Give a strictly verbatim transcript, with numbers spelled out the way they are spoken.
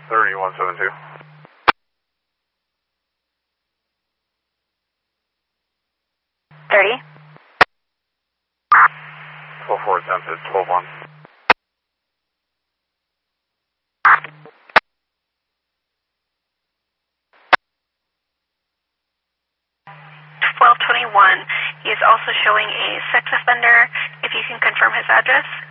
thirty-one seventy-two. thirty. twelve four attempted, twelve one. twelve twenty-one. He is also showing a sex offender. If you can confirm his address.